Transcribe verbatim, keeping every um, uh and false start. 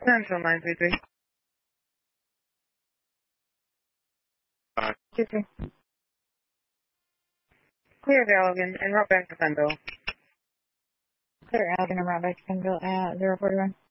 Central nine three three. Uh, two three. Clear to Elgin and route back to Fenville. Clear Elgin and route back to Fenville at zero forty-one.